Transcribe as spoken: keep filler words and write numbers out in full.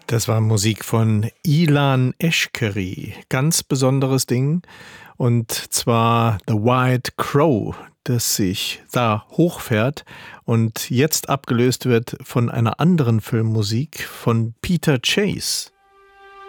Das war Musik von Ilan Eşkeri. Ganz besonderes Ding. Und zwar The White Crow, das sich da hochfährt und jetzt abgelöst wird von einer anderen Filmmusik von Peter Chase.